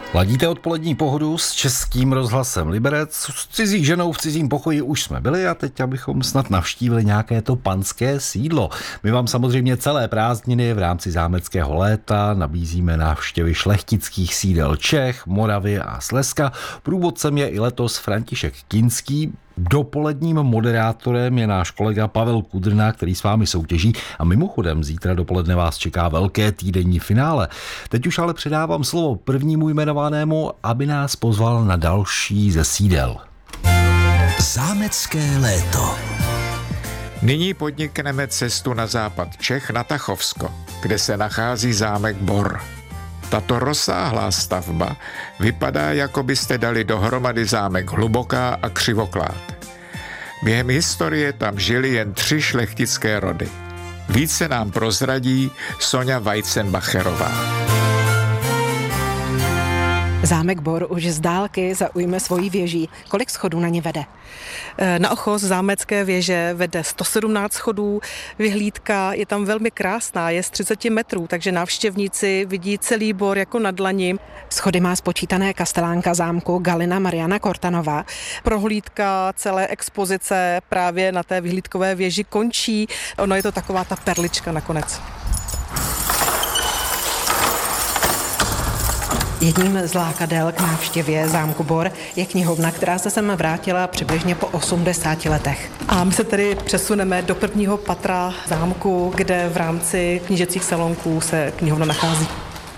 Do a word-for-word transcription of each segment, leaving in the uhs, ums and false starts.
Ladíte odpolední pohodu s Českým rozhlasem Liberec. S cizí ženou v cizím pokoji už jsme byli a teď abychom snad navštívili nějaké to panské sídlo. My vám samozřejmě celé prázdniny v rámci zámeckého léta nabízíme návštěvy šlechtických sídel Čech, Moravy a Slezska. Průvodcem je i letos František Kinský. Dopoledním moderátorem je náš kolega Pavel Kudrna, který s vámi soutěží a mimochodem zítra dopoledne vás čeká velké týdenní finále. Teď už ale předávám slovo prvnímu jmenovanému, aby nás pozval na další ze sídel. Zámecké léto. Nyní podnikneme cestu na západ Čech na Tachovsko, kde se nachází zámek Bor. Tato rozsáhlá stavba vypadá, jako byste dali dohromady zámek Hluboká a Křivoklád. Během historie tam žili jen tři šlechtické rody. Více nám prozradí Sonja Weizenbacherová. Zámek Bor už z dálky zaujme svojí věží. Kolik schodů na ně vede? Na ochos zámecké věže vede sto sedmnáct schodů. Vyhlídka je tam velmi krásná, je z třicet metrů, takže návštěvníci vidí celý Bor jako na dlani. Schody má spočítané kastelánka zámku Galina Mariana Kortanová. Prohlídka celé expozice právě na té vyhlídkové věži končí. Ono je to taková ta perlička nakonec. Jedním z lákadel k návštěvě zámku Bor je knihovna, která se sem vrátila přibližně po osmdesáti letech. A my se tedy přesuneme do prvního patra zámku, kde v rámci knížecích salonků se knihovna nachází.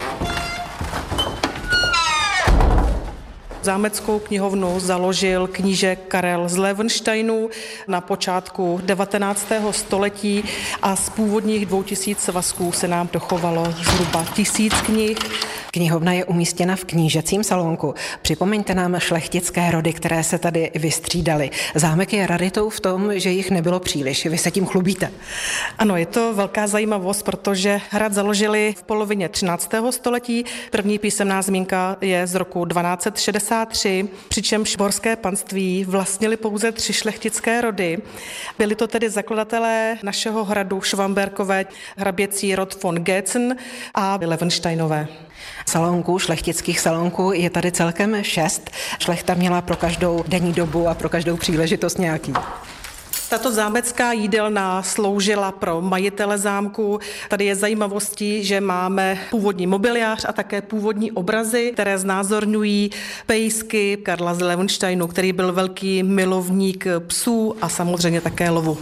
Zámeckou knihovnu založil kníže Karel z Löwensteinů na počátku devatenáctého století a z původních dvou tisíc svazků se nám dochovalo zhruba tisíc knih. Knihovna je umístěna v knížecím salonku. Připomeňte nám šlechtické rody, které se tady vystřídaly. Zámek je raritou v tom, že jich nebylo příliš. Vy se tím chlubíte. Ano, je to velká zajímavost, protože hrad založili v polovině třináctého století. První písemná zmínka je z roku dvanáct set šedesát tři, přičemž borské panství vlastnili pouze tři šlechtické rody. Byli to tedy zakladatelé našeho hradu Švamberkové, hraběcí rod von Gétzen a Löwensteinové. Salonků, šlechtických salonků je tady celkem šest. Šlechta měla pro každou denní dobu a pro každou příležitost nějaký. Tato zámecká jídelna sloužila pro majitele zámku. Tady je zajímavostí, že máme původní mobiliář a také původní obrazy, které znázorňují pejsky Karla z Löwensteinu, který byl velký milovník psů a samozřejmě také lovu.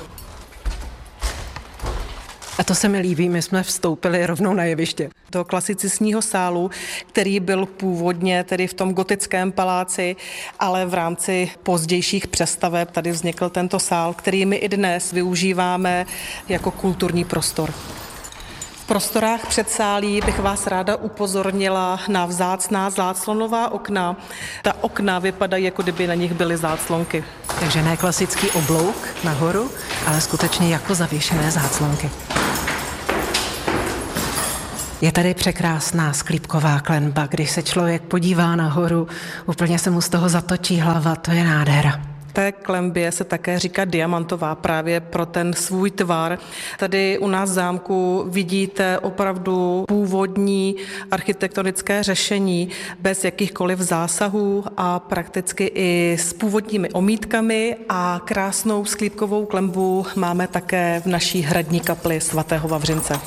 A to se mi líbí, my jsme vstoupili rovnou na jeviště. Do klasicistního sálu, který byl původně tedy v tom gotickém paláci, ale v rámci pozdějších přestaveb tady vznikl tento sál, který my i dnes využíváme jako kulturní prostor. V prostorách předsálí bych vás ráda upozornila na vzácná záclonová okna. Ta okna vypadají, jako kdyby na nich byly záclonky. Takže ne klasický oblouk nahoru, ale skutečně jako zavěšené záclonky. Je tady překrásná sklípková klenba, když se člověk podívá nahoru, úplně se mu z toho zatočí hlava, to je nádhera. Té klenbě se také říká diamantová právě pro ten svůj tvar. Tady u nás v zámku vidíte opravdu původní architektonické řešení bez jakýchkoliv zásahů a prakticky i s původními omítkami a krásnou sklípkovou klenbu máme také v naší hradní kapli svatého Vavřince.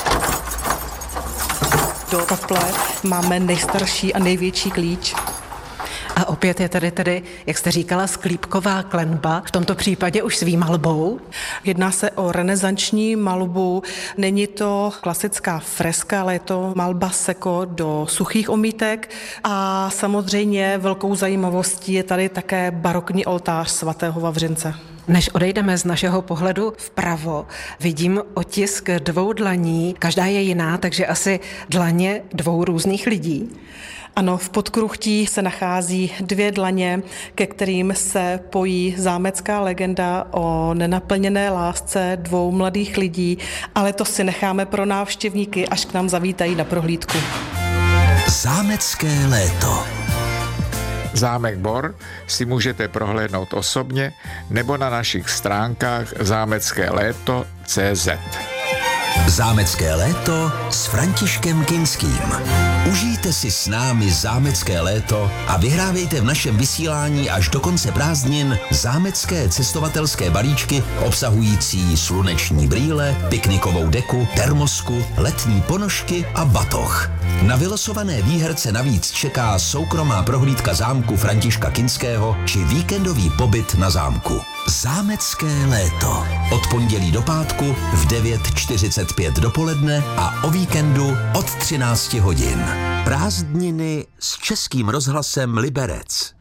Do kaple máme nejstarší a největší klíč. A opět je tady tedy, jak jste říkala, sklípková klenba, v tomto případě už s výmalbou. Jedná se o renesanční malbu, není to klasická freska, ale je to malba seko do suchých omítek a samozřejmě velkou zajímavostí je tady také barokní oltář svatého Vavřince. Než odejdeme z našeho pohledu vpravo, vidím otisk dvou dlaní, každá je jiná, takže asi dlaně dvou různých lidí. Ano, v podkruchtí se nachází dvě dlaně, ke kterým se pojí zámecká legenda o nenaplněné lásce dvou mladých lidí, ale to si necháme pro návštěvníky, až k nám zavítají na prohlídku. Zámecké léto. Zámek Bor si můžete prohlédnout osobně nebo na našich stránkách zámecké léto tečka cé zet. Zámecké léto s Františkem Kinským. Užijte si s námi zámecké léto a vyhrávejte v našem vysílání až do konce prázdnin zámecké cestovatelské balíčky obsahující sluneční brýle, piknikovou deku, termosku, letní ponožky a batoh. Na vylosované výherce navíc čeká soukromá prohlídka zámku Františka Kinského či víkendový pobyt na zámku. Zámecké léto. Od pondělí do pátku v devět čtyřicet pět dopoledne a o víkendu od třináct hodin. Prázdniny s Českým rozhlasem Liberec.